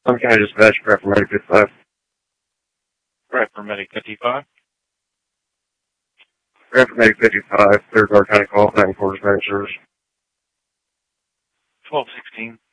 County Dispatch, prep for Medic 55. Prep for Medic 55. Prep for Medic 55, Third Guard County Call, 9 Quarters Medic Service. 1216.